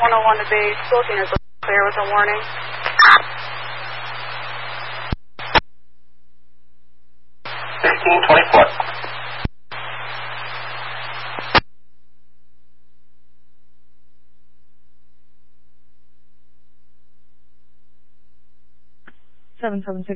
101 to be looking is clear with a warning. $16.24. Seven 7